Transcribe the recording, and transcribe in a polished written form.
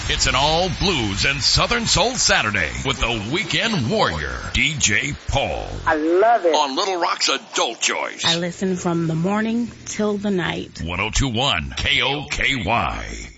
It's an all blues and Southern Soul Saturday with the Weekend Warrior, DJ Paul. I love it. On Little Rock's Adult Choice. I listen from the morning till the night. 1021 KOKY.